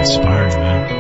inspiring, man.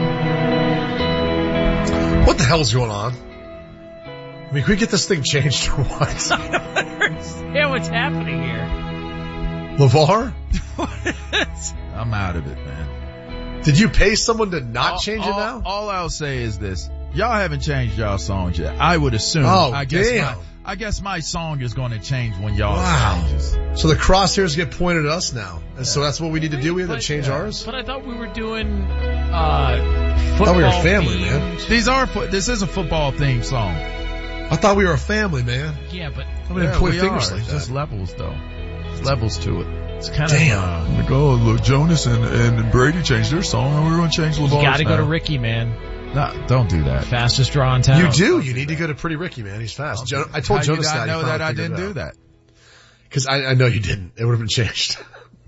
What the hell's going on? I mean, can we get this thing changed or what? I don't understand what's happening here. LeVar? I'm out of it, man. Did you pay someone to not change it now? All I'll say is this. Y'all haven't changed y'all songs yet. I would assume. Oh, damn. I guess my song is going to change when y'all changes. So the crosshairs get pointed at us now. And so that's what we need to do. We have to change ours? But I thought we were doing, I football thought we were a family, themed. man. This is a football themed song. I thought we were a family, man. Yeah, but I didn't point fingers like It's that. just levels, though. It's levels to it. it's kind Damn. Like, oh, look, Jonas and Brady changed their song, and we're going to change LeVar's. you gotta go to Ricky, man. No, don't do that. Fastest draw in town. You do. You need to go to Pretty Ricky, man. He's fast. I told Jonas that. I know that I didn't do that. Because I know you didn't. It would have been changed.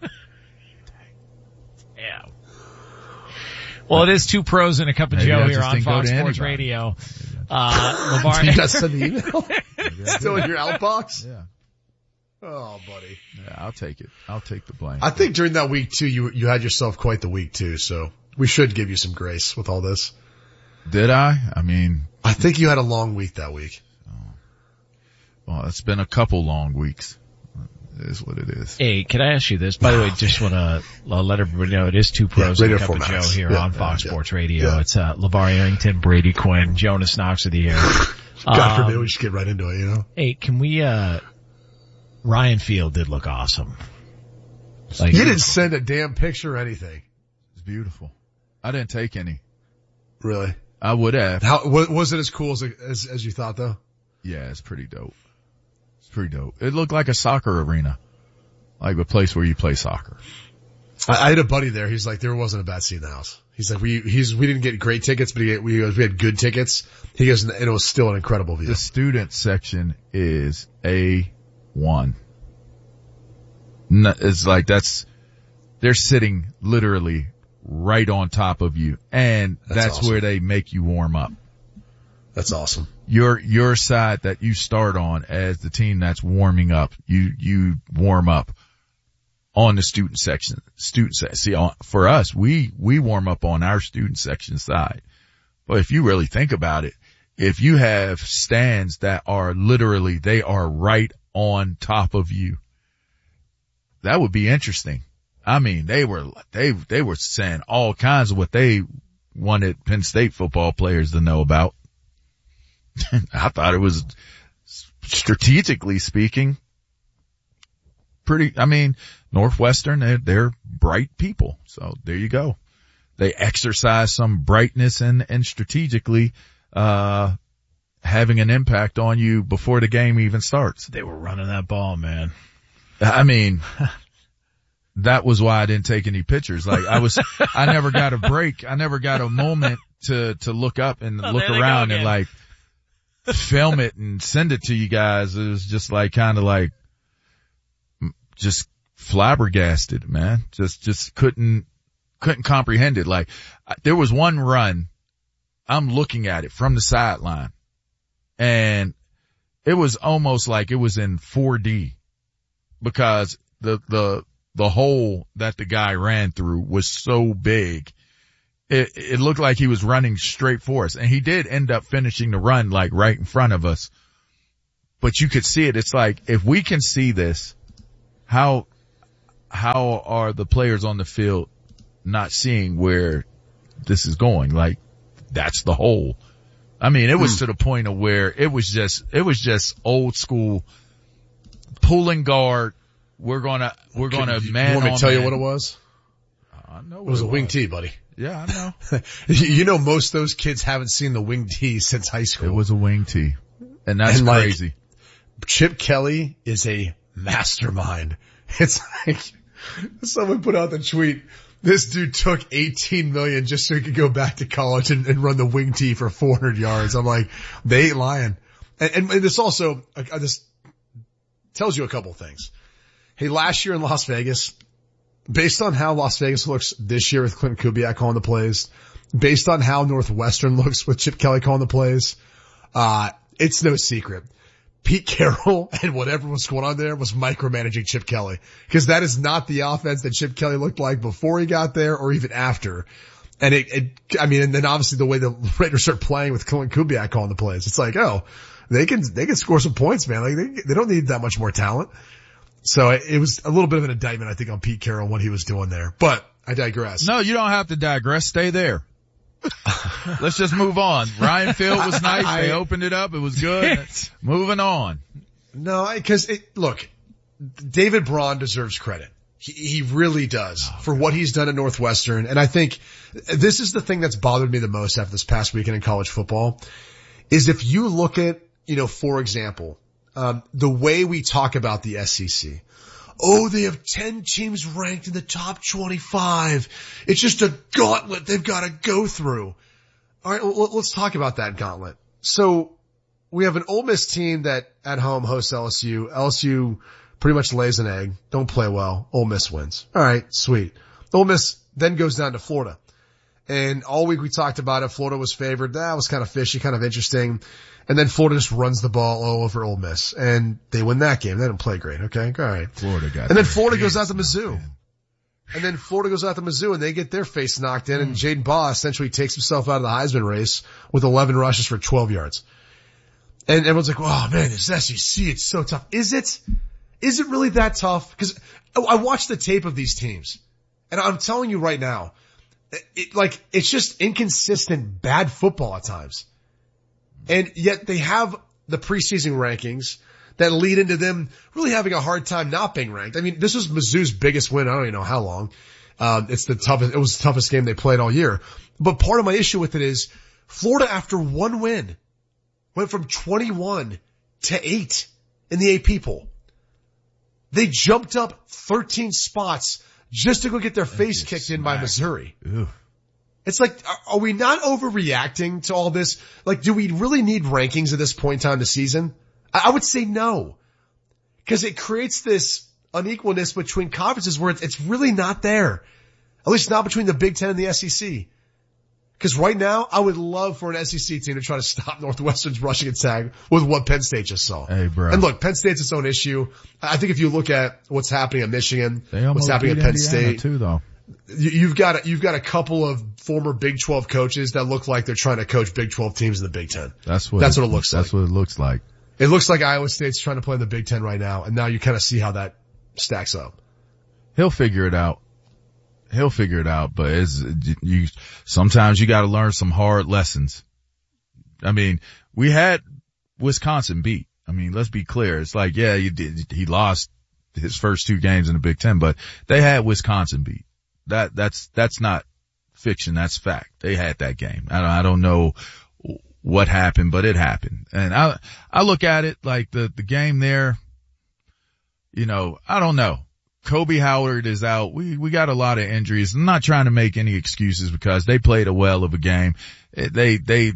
Yeah. Well, it is Two Pros and a Cup of Maybe Joe I here just on didn't go Fox to Sports anybody. Radio. You LeVar. got to send the email? Still in your outbox? Yeah. Oh, buddy. Yeah, I'll take it. I'll take the blame. I think during that week, too, you had yourself quite the week, too. So we should give you some grace with all this. Did I? I mean, I think you had a long week that week. well, it's been a couple long weeks. It is what it is. Hey, can I ask you this? By the way, just want to let everybody know it is Two Pros and a radio Cup of formats. Joe here Yeah, on Fox yeah, Sports Radio. yeah. It's LeVar Arrington, Brady Quinn, Jonas Knox of the air. God forbid we should get right into it, you know? Hey, can we, Ryan Field did look awesome. Like, You didn't send a damn picture or anything. It's beautiful. I didn't take any. Really? I would have. How was it as cool as you thought, though? Yeah, it's pretty dope. It's pretty dope. It looked like a soccer arena. Like a place where you play soccer. I had a buddy there. He's like, there wasn't a bad seat in the house. He's like, we didn't get great tickets, but we had good tickets. He goes, and it was still an incredible view. The student section is A1. It's like they're sitting literally right on top of you. And that's awesome. where they make you warm up. That's awesome. Your side that you start on as the team that's warming up, you warm up on the student section. See, for us, we warm up on our student section side. But if you really think about it, if you have stands that are literally, they are right on top of you, that would be interesting. I mean, they were saying all kinds of what they wanted Penn State football players to know about. I thought it was, strategically speaking, Northwestern, they're bright people. So there you go. They exercise some brightness and strategically, having an impact on you before the game even starts. They were running that ball, man. I mean, that was why I didn't take any pictures. Like I never got a break. I never got a moment to look up and look around and like film it and send it to you guys. It was just like kind of like just flabbergasted, man. Just couldn't comprehend it. Like there was one run, I'm looking at it from the sideline and it was almost like it was in 4D because the hole that the guy ran through was so big. It looked like he was running straight for us, and he did end up finishing the run like right in front of us. But you could see it. It's like, if we can see this, how are the players on the field not seeing where this is going? Like, that's the hole. I mean, it was to the point of where it was just old school pulling guard. We're gonna man on man. You want me to tell you what it was? I know It was a wing tee, buddy. Yeah, I know. You know, most of those kids haven't seen the wing tee since high school. It was a wing tee. And that's crazy. Chip Kelly is a mastermind. It's like, someone put out the tweet, this dude took $18 million just so he could go back to college and run the wing tee for 400 yards. I'm like, they ain't lying. And this also, this tells you a couple things. Hey, last year in Las Vegas, based on how Las Vegas looks this year with Clinton Kubiak calling the plays, based on how Northwestern looks with Chip Kelly calling the plays, it's no secret. Pete Carroll and whatever was going on there was micromanaging Chip Kelly, because that is not the offense that Chip Kelly looked like before he got there or even after. And and then obviously the way the Raiders start playing with Clint Kubiak calling the plays, it's like, oh, they can score some points, man. Like they don't need that much more talent. So it was a little bit of an indictment, I think, on Pete Carroll, what he was doing there. But I digress. No, you don't have to digress. Stay there. Let's just move on. Ryan Field was nice. They opened it up. It was good. Moving on. No, look, David Braun deserves credit. He really does for what he's done at Northwestern. And I think this is the thing that's bothered me the most after this past weekend in college football is if you look at, for example, the way we talk about the SEC. Oh, they have 10 teams ranked in the top 25. It's just a gauntlet they've got to go through. All right, let's talk about that gauntlet. So we have an Ole Miss team that at home hosts LSU. LSU pretty much lays an egg, don't play well. Ole Miss wins. All right, sweet. Ole Miss then goes down to Florida. And all week we talked about it. Florida was favored. That was kind of fishy, kind of interesting. And then Florida just runs the ball all over Ole Miss. And they win that game. They didn't play great. Okay. All right. Florida got and then Florida goes out to Mizzou. Man. And then Florida goes out to Mizzou and they get their face knocked in. And Jaden Baugh essentially takes himself out of the Heisman race with 11 rushes for 12 yards. And everyone's like, oh man, this SEC, it's so tough. Is it really that tough? Because I watched the tape of these teams. And I'm telling you right now, it's just inconsistent, bad football at times. And yet they have the preseason rankings that lead into them really having a hard time not being ranked. I mean, this was Mizzou's biggest win. I don't even know how long. It was the toughest game they played all year. But part of my issue with it is Florida, after one win, went from 21 to 8 in the AP poll. They jumped up 13 spots just to go get their face kicked in by Missouri. Ew. It's like, are we not overreacting to all this? Like, do we really need rankings at this point in time in the season? I would say no. Because it creates this unequalness between conferences where it's really not there. At least not between the Big Ten and the SEC. Because right now, I would love for an SEC team to try to stop Northwestern's rushing attack with what Penn State just saw. Hey, bro. And look, Penn State's its own issue. I think if you look at what's happening at Michigan, what's happening at Penn State, too, though. You've got a couple of former Big 12 coaches that look like they're trying to coach Big 12 teams in the Big Ten. That's what it looks like. That's what it looks like. It looks like Iowa State's trying to play in the Big Ten right now, and now you kind of see how that stacks up. He'll figure it out. But sometimes you got to learn some hard lessons. I mean, we had Wisconsin beat. I mean, let's be clear. It's like, yeah, he lost his first 2 games in the Big Ten, but they had Wisconsin beat. That's not fiction. That's fact. They had that game. I don't know what happened, but it happened. And I look at it like the game there, I don't know. Kobe Howard is out. We got a lot of injuries. I'm not trying to make any excuses because they played a well of a game. They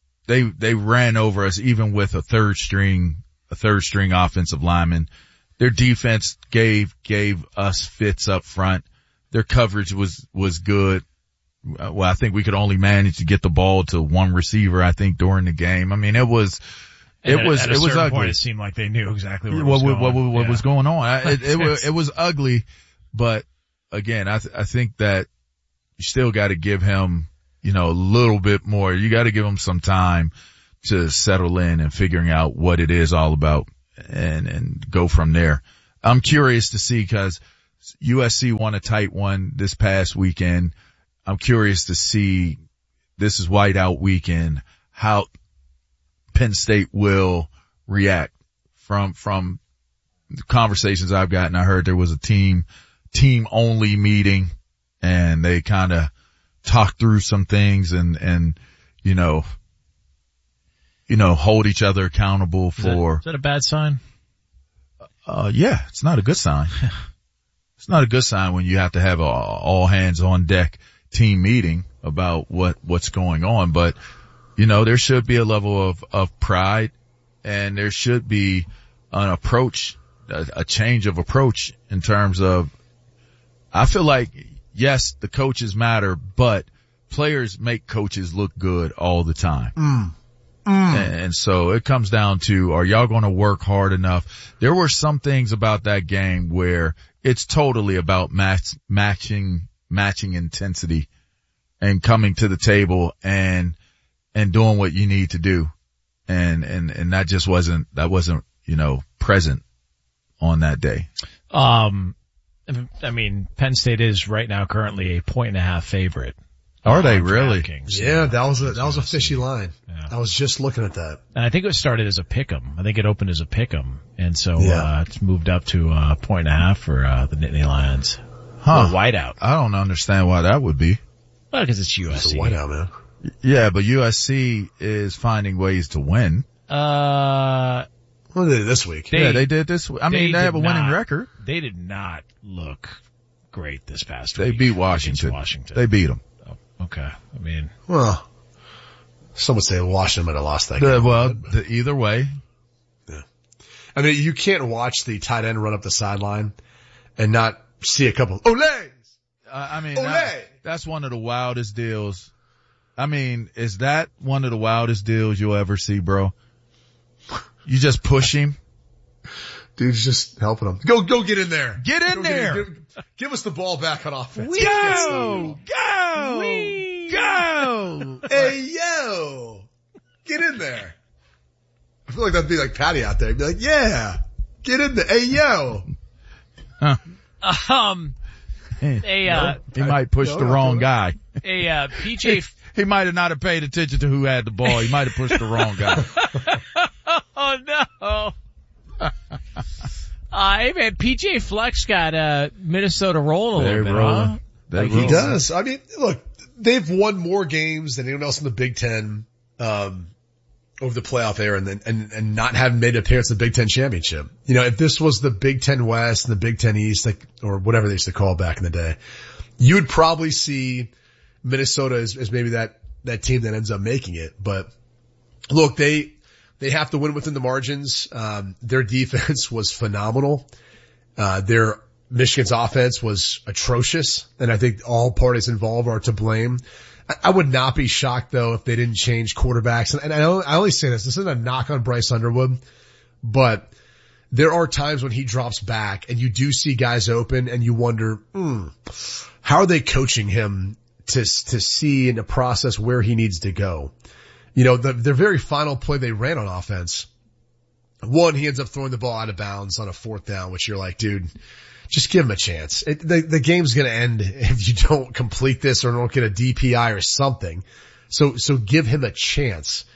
ran over us even with a third string offensive lineman. Their defense gave us fits up front. Their coverage was good. Well, I think we could only manage to get the ball to one receiver, I think, during the game. I mean, it was ugly. Point, it seemed like they knew exactly what was going on. It was ugly, but again, I think that you still got to give him, a little bit more. You got to give him some time to settle in and figuring out what it is all about and go from there. I'm curious to see because USC won a tight one this past weekend. I'm curious to see, this is whiteout weekend, how Penn State will react from the conversations I've gotten. I heard there was a team only meeting and they kind of talked through some things and hold each other accountable for. Is that a bad sign? Yeah, it's not a good sign. It's not a good sign when you have to have a all hands on deck team meeting about what's going on. But, there should be a level of pride and there should be an approach, a change of approach in terms of, I feel like, yes, the coaches matter, but players make coaches look good all the time. And so it comes down to, are y'all going to work hard enough? There were some things about that game where it's totally about matching intensity and coming to the table and doing what you need to do. And that just wasn't, present on that day. I mean, Penn State is right now currently a 1.5 favorite. Are they really? Yeah, that was a fishy line. Yeah. I was just looking at that. And I think it started as a pick'em. I think it opened as a pick'em. And so, it's moved up to 1.5 for, the Nittany Lions. Huh. Whiteout. I don't understand why that would be. Well, because it's USC. It's a whiteout, man. Yeah, but USC is finding ways to win. Well, they did this week. They did this week. I mean, they have a winning record. They did not look great this past week. They beat Washington. They beat them. Okay. I mean, well, some would say Washington might have lost that game. Either way. Yeah. I mean, you can't watch the tight end run up the sideline and not see a couple Olays. That's one of the wildest deals. I mean, is that one of the wildest deals you'll ever see, bro? You just push him. Dude's just helping him. Go get in there. Get in there. Give us the ball back on offense. Go! Hey, yo! Get in there. I feel like that'd be like Patty out there. He'd be like, yeah! Get in there. Hey, yo! He might push the wrong guy. PJ... He might have not have paid attention to who had the ball. He might have pushed the wrong guy. Oh, no. Hey man, PJ Fleck's got Minnesota rolling a little bit, huh? He does. I mean, look, they've won more games than anyone else in the Big Ten over the playoff era, and not having made an appearance in the Big Ten championship. You know, if this was the Big Ten West and the Big Ten East, or whatever they used to call it back in the day, you would probably see Minnesota as maybe that team that ends up making it. But look, they have to win within the margins. Their defense was phenomenal. Their Michigan's offense was atrocious, and I think all parties involved are to blame. I would not be shocked though if they didn't change quarterbacks. And I only say this isn't a knock on Bryce Underwood, but there are times when he drops back and you do see guys open and you wonder, how are they coaching him to see and to process where he needs to go? You know, their very final play they ran on offense, he ends up throwing the ball out of bounds on a 4th down, which you're like, dude, just give him a chance. The game's going to end if you don't complete this or don't get a DPI or something. So give him a chance.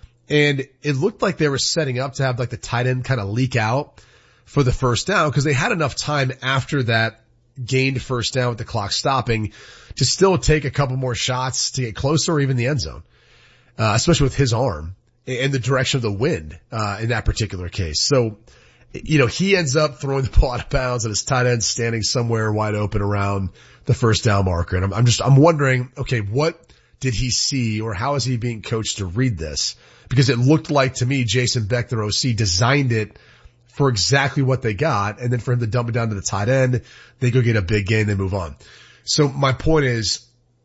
And it looked like they were setting up to have like the tight end kind of leak out for the first down because they had enough time after that gained first down with the clock stopping to still take a couple more shots to get closer or even the end zone. Especially with his arm and the direction of the wind, in that particular case. So, you know, he ends up throwing the ball out of bounds and his tight end standing somewhere wide open around the first down marker. And I'm wondering, okay, what did he see or how is he being coached to read this? Because it looked like to me, Jason Beck, their OC, designed it for exactly what they got. And then for him to dump it down to the tight end, they go get a big gain, they move on. So my point is,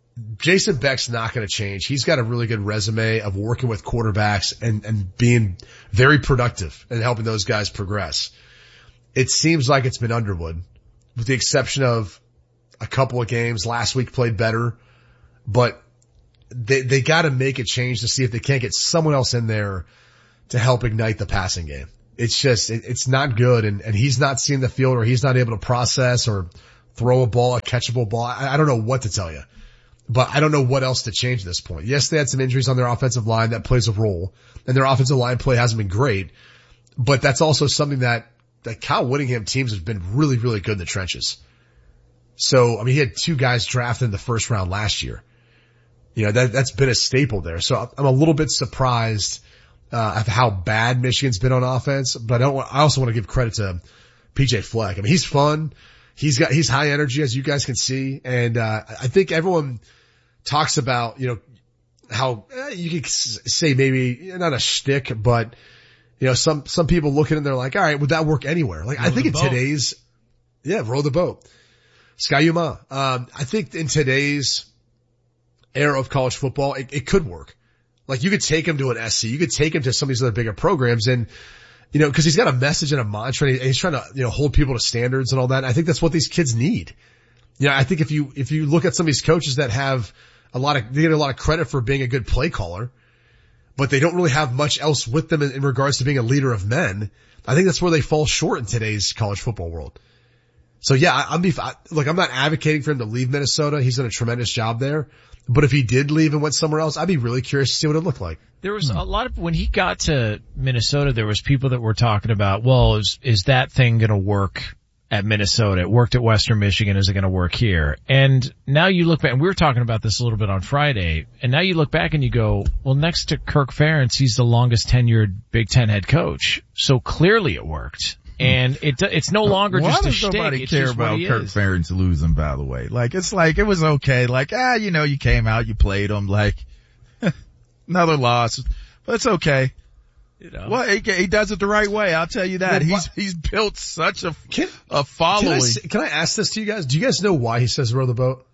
Jason Beck's not going to change. He's got a really good resume of working with quarterbacks and being very productive and helping those guys progress. It seems like it's been Underwood, with the exception of a couple of games. Last week played better, but they got to make a change to see if they can't get someone else in there to help ignite the passing game. It's just, it's not good, and he's not seeing the field, or he's not able to process or throw a ball, a catchable ball. I don't know what to tell you. But I don't know what else to change at this point. Yes, they had some injuries on their offensive line. That plays a role. And their offensive line play hasn't been great. But that's also something that Kyle Whittingham teams have been really, really good in the trenches. So, I mean, he had 2 guys drafted in the first round last year. You know, that's been a staple there. So I'm a little bit surprised, at how bad Michigan's been on offense. But I also want to give credit to PJ Fleck. I mean, he's fun. He's high energy, as you guys can see. And, I think everyone talks about, you know, how you could say maybe not a shtick, but you know, some people look at it and they're like, all right, would that work anywhere? Like, I think in today's, row the boat. Sky Yuma. I think in today's era of college football, it could work. Like you could take him to an SC, you could take him to some of these other bigger programs and, you know, cause he's got a message and a mantra and he's trying to, you know, hold people to standards and all that. And I think that's what these kids need. You know, I think if you look at some of these coaches that have they get a lot of credit for being a good play caller, but they don't really have much else with them in regards to being a leader of men. I think that's where they fall short in today's college football world. So yeah, I'm not advocating for him to leave Minnesota. He's done a tremendous job there. But if he did leave and went somewhere else, I'd be really curious to see what it looked like. There was a lot of, when he got to Minnesota, there was people that were talking about, well, is that thing going to work at Minnesota? It worked at Western Michigan. Is it going to work here? And now you look back, and we were talking about this a little bit on Friday, and now you look back and you go, well, next to Kirk Ferentz, he's the longest tenured Big Ten head coach. So clearly it worked. And it's no longer just a shtick. Why does nobody care about Kirk Ferentz Ferentz losing, by the way? Like, it's like, it was okay. Like, you know, you came out, you played him, like, another loss. But it's okay. You know. Well, he does it the right way. I'll tell you that. He's built such a following. Can I ask this to you guys? Do you guys know why he says row the boat?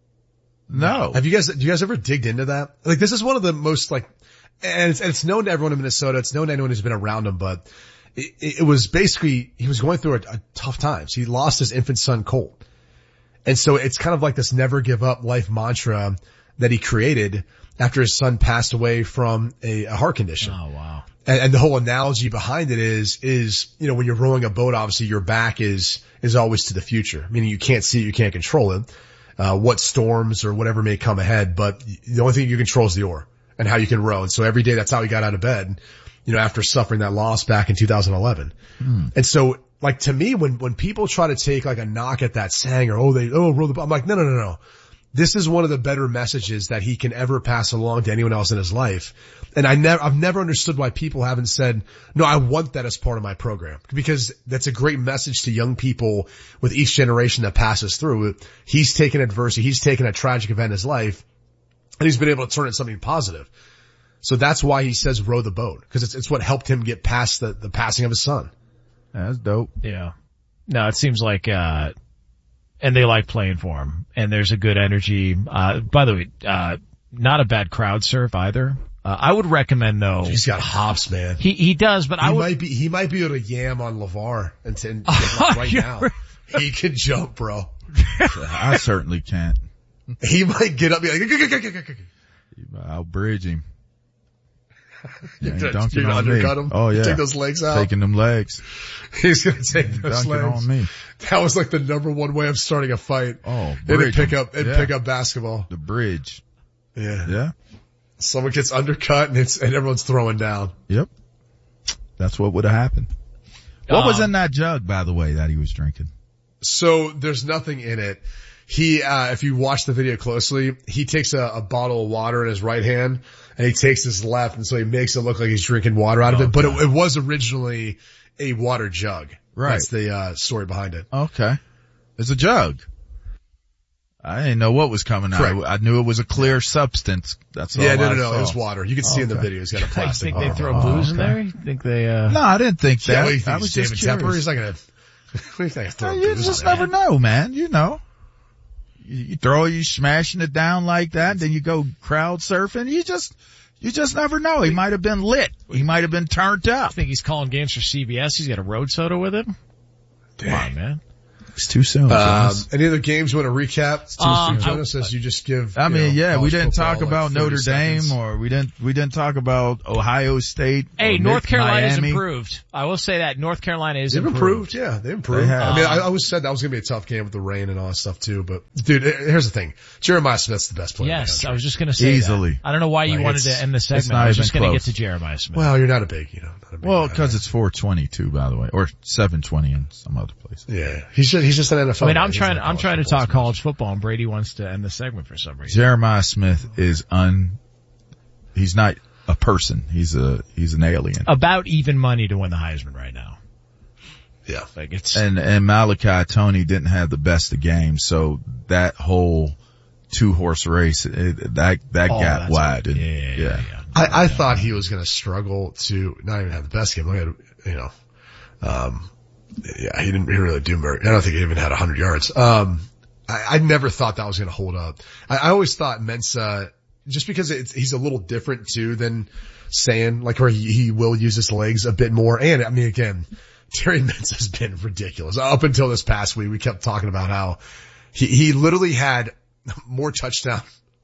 No. Do you guys ever digged into that? Like, this is one of the most, like, and it's known to everyone in Minnesota. It's known to anyone who's been around him, but it was basically, he was going through a tough times. He lost his infant son, Colt. And so it's kind of like this never give up life mantra that he created after his son passed away from a heart condition. Oh, wow. And the whole analogy behind it is, you know, when you're rowing a boat, obviously your back is always to the future. Meaning you can't see it, you can't control it, what storms or whatever may come ahead, but the only thing you control is the oar and how you can row. And so every day that's how he got out of bed, you know, after suffering that loss back in 2011. And so, like, to me, when people try to take like a knock at that saying or, row the boat, I'm like, no. This is one of the better messages that he can ever pass along to anyone else in his life. And I've never understood why people haven't said, no, I want that as part of my program, because that's a great message to young people with each generation that passes through. He's taken adversity. He's taken a tragic event in his life and he's been able to turn it into something positive. So that's why he says row the boat, because it's what helped him get past the passing of his son. That's dope. Yeah. No, it seems like, and they like playing for him, and there's a good energy. By the way, not a bad crowd surf either. I would recommend though. He's got hops, man. He does, but he might be able to yam on LeVar and right now. He can jump, bro. I certainly can't. He might get up and be like, I'll bridge him. You're gonna undercut him? Oh yeah. Take those legs out. Taking them legs. He's gonna take those legs. On me. That was like the number one way of starting a fight. Oh, bridge. Pick up basketball. The bridge. Yeah. Yeah. Someone gets undercut and everyone's throwing down. Yep. That's what would have happened. What was in that jug, by the way, that he was drinking? So there's nothing in it. He, if you watch the video closely, he takes a bottle of water in his right hand and he takes his left, and so he makes it look like he's drinking water out of it. But it was originally a water jug. Right. That's the story behind it. Okay. It's a jug. I didn't know what was coming out. I knew it was a clear substance. That's all. Yeah, no. It was water. You can see in the video he's got a plastic. You think they throw booze in there? You think they? No, I didn't think that. Yeah, what do you think, I was David just curious. Tepper? He's not gonna. What do you think? You just never know, man. You know. You smashing it down like that, then you go crowd surfing. You just never know. He might have been lit. He might have been turned up. I think he's calling games for CBS. He's got a road soda with him. Dang. Come on, man. It's too soon. Any other games you want to recap? Jonas, as you just give. I mean, we didn't talk about Notre Dame, or we didn't talk about Ohio State. Hey, North Carolina's improved. I will say that North Carolina is improved. Yeah, they improved. I mean, I always said that was going to be a tough game with the rain and all that stuff too. But dude, here's the thing: Jeremiah Smith's the best player. Yes, I was just going to say easily. That. I don't know why you wanted to end the segment. I was just going to get to Jeremiah Smith. Well, you're not a big, Well, because it's 4:22, by the way, or 7:20 in some other place. Yeah, he's just an NFL. I mean, I'm trying to talk college football, and Brady wants to end the segment for some reason. Jeremiah Smith is he's not a person. He's an alien. About even money to win the Heisman right now. Yeah. Like it's. And Malachi Tony didn't have the best of games, so that whole 2-horse race, that got wide. Yeah. I thought he was going to struggle to not even have the best game. He didn't really do very. I don't think he even had 100 yards. I never thought that was going to hold up. I always thought Mensa just because he's a little different too than saying like where he will use his legs a bit more. And I mean, again, Terry Mintz has been ridiculous. Up until this past week, we kept talking about how he literally had more touchdowns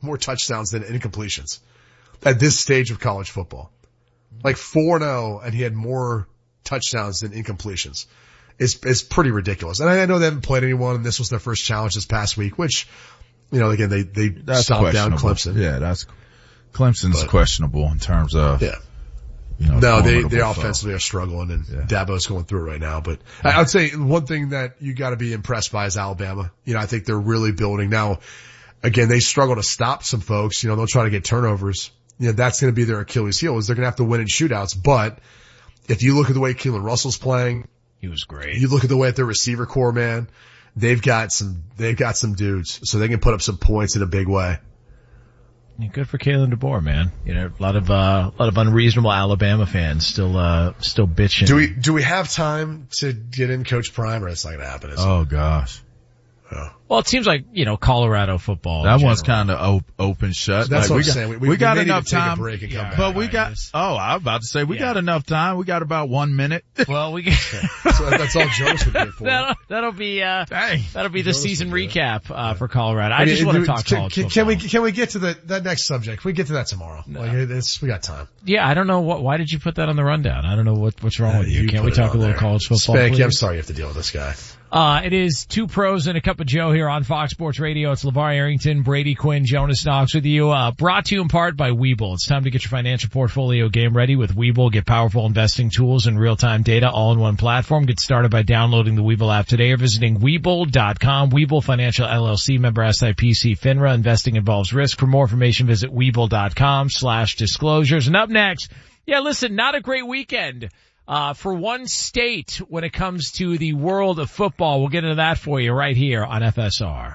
than incompletions at this stage of college football. Like 4-0, and he had more touchdowns than incompletions. It's pretty ridiculous. And I know they haven't played anyone, and this was their first challenge this past week, which, you know, again, they stopped down Clemson. Yeah, Clemson's questionable in terms of, you know, no, they offensively are struggling, and Dabo's going through it right now. But I would say one thing that you got to be impressed by is Alabama. You know, I think they're really building now. Again, they struggle to stop some folks. You know, they'll try to get turnovers. You know, that's going to be their Achilles heel, is they're going to have to win in shootouts. But if you look at the way Keelan Russell's playing, he was great. You look at the way at their receiver core, man, they've got some dudes, so they can put up some points in a big way. Yeah, good for Kalen DeBoer, man. You know, a lot of unreasonable Alabama fans still bitching. Do we have time to get in Coach Prime, or it's not going to happen? Oh gosh. Well, it seems like, you know, Colorado football. That one's kind of open shut. That's what I'm saying. We got may enough need to take time. a break and come back. But we got, I was about to say, we got enough time. We got about 1 minute. Well, that's all Jonas would be for. That'll be the Jonas season recap, for Colorado. I just want to talk college football. Can we get to that next subject? We get to that tomorrow. No. We got time. Yeah, I don't know why did you put that on the rundown? I don't know what's wrong with you. Can't we talk a little college football? Spanky, I'm sorry you have to deal with this guy. It is Two Pros and a Cup of Joe here on Fox Sports Radio. It's LeVar Arrington, Brady Quinn, Jonas Knox with you. Brought to you in part by Webull. It's time to get your financial portfolio game ready with Webull. Get powerful investing tools and real-time data all in one platform. Get started by downloading the Webull app today or visiting Webull.com. Webull Financial LLC, member SIPC FINRA. Investing involves risk. For more information, visit Webull.com/disclosures. And up next, listen, not a great weekend. For one state when it comes to the world of football. We'll get into that for you right here on FSR.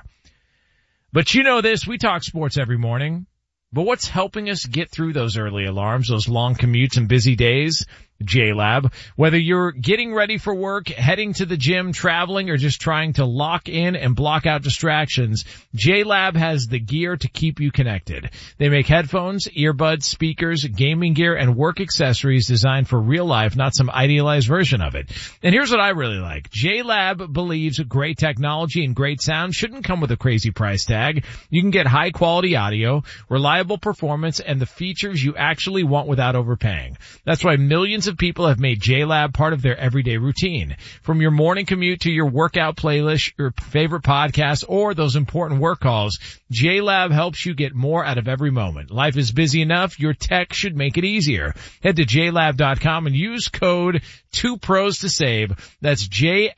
But you know this, we talk sports every morning. But what's helping us get through those early alarms, those long commutes and busy days? JLab. Whether you're getting ready for work, heading to the gym, traveling, or just trying to lock in and block out distractions, JLab has the gear to keep you connected. They make headphones, earbuds, speakers, gaming gear, and work accessories designed for real life, not some idealized version of it. And here's what I really like. JLab believes great technology and great sound shouldn't come with a crazy price tag. You can get high quality audio, reliable performance, and the features you actually want without overpaying. That's why millions of people have made JLab part of their everyday routine. From your morning commute to your workout playlist, your favorite podcast, or those important work calls, JLab helps you get more out of every moment. Life is busy enough, your tech should make it easier. Head to JLab.com and use code 2pros to save. That's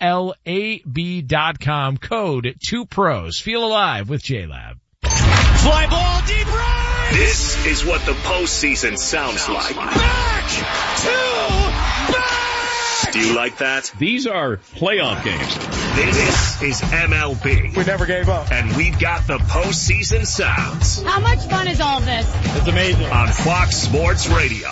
JLAB.com, code 2pros. Feel alive with JLab. Fly ball deep right! This is what the postseason sounds like. Back to back! Do you like that? These are playoff games. This is MLB. We never gave up. And we've got the postseason sounds. How much fun is all this? It's amazing. On Fox Sports Radio.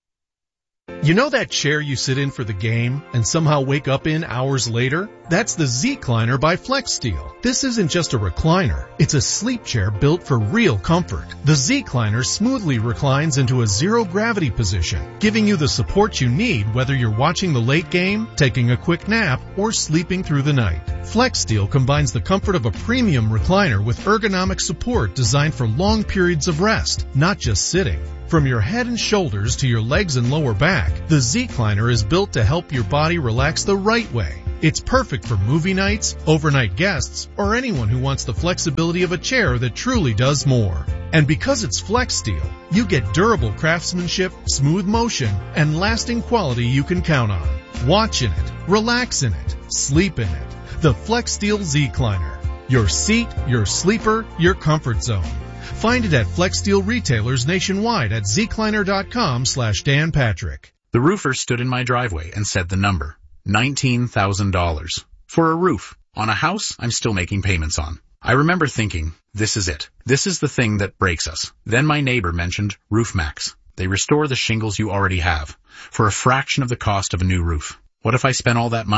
You know that chair you sit in for the game and somehow wake up in hours later? That's the Z-Cliner by FlexSteel. This isn't just a recliner. It's a sleep chair built for real comfort. The Z-Cliner smoothly reclines into a zero-gravity position, giving you the support you need whether you're watching the late game, taking a quick nap, or sleeping through the night. FlexSteel combines the comfort of a premium recliner with ergonomic support designed for long periods of rest, not just sitting. From your head and shoulders to your legs and lower back, the Z-Cliner is built to help your body relax the right way. It's perfect for movie nights, overnight guests, or anyone who wants the flexibility of a chair that truly does more. And because it's FlexSteel, you get durable craftsmanship, smooth motion, and lasting quality you can count on. Watch in it, relax in it, sleep in it. The FlexSteel Z-Cliner. Your seat, your sleeper, your comfort zone. Find it at FlexSteel retailers nationwide at zcliner.com/Dan Patrick. The roofer stood in my driveway and said the number, $19,000. For a roof on a house I'm still making payments on. I remember thinking, this is it. This is the thing that breaks us. Then my neighbor mentioned RoofMax. They restore the shingles you already have for a fraction of the cost of a new roof. What if I spent all that money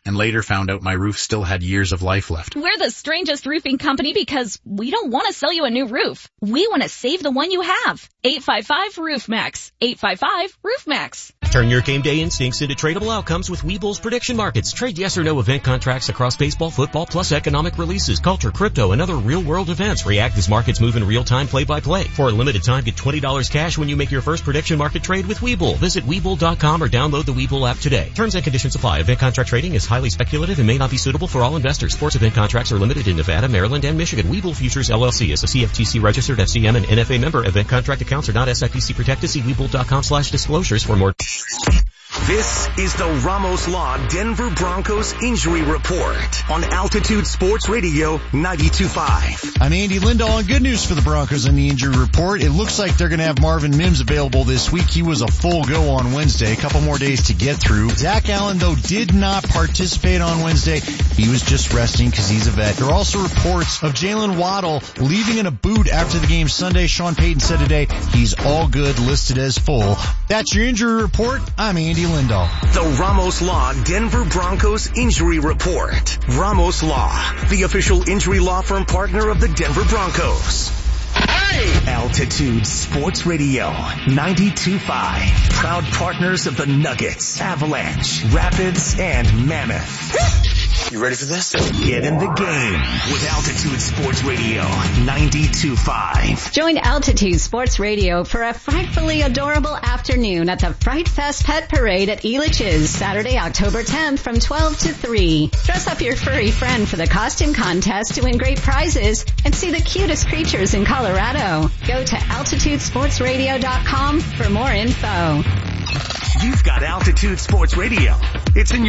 and later found out my roof still had years of life left. We're the strangest roofing company because we don't want to sell you a new roof. We want to save the one you have. 855-ROOF-MAX. 855-ROOF-MAX. Turn your game day instincts into tradable outcomes with Webull's prediction markets. Trade yes or no event contracts across baseball, football, plus economic releases, culture, crypto, and other real-world events. React as markets move in real time, play-by-play. For a limited time, get $20 cash when you make your first prediction market trade with Webull. Visit Webull.com or download the Webull app today. Terms and conditions apply. Event contract trading is highly speculative and may not be suitable for all investors. Sports event contracts are limited in Nevada, Maryland, and Michigan. Webull Futures LLC is a CFTC registered FCM and NFA member. Event contract accounts are not SIPC protected. See Webull.com/disclosures for more. This is the Ramos Law Denver Broncos Injury Report on Altitude Sports Radio 92.5. I'm Andy Lindahl, and good news for the Broncos in the injury report. It looks like they're going to have Marvin Mims available this week. He was a full go on Wednesday. A couple more days to get through. Zach Allen, though, did not participate on Wednesday. He was just resting because he's a vet. There are also reports of Jalen Waddle leaving in a boot after the game Sunday. Sean Payton said today he's all good, listed as full. That's your injury report. I'm Andy Lindahl. The Ramos Law Denver Broncos Injury Report. Ramos Law, the official injury law firm partner of the Denver Broncos. Hey! Altitude Sports Radio 92.5. Proud partners of the Nuggets, Avalanche, Rapids, and Mammoth. You ready for this? Get in the game with Altitude Sports Radio 92.5. Join Altitude Sports Radio for a frightfully adorable afternoon at the Fright Fest Pet Parade at Elitch's, Saturday, October 10th from 12 to 3. Dress up your furry friend for the costume contest to win great prizes and see the cutest creatures in Colorado. Go to AltitudeSportsRadio.com for more info. You've got Altitude Sports Radio. It's in your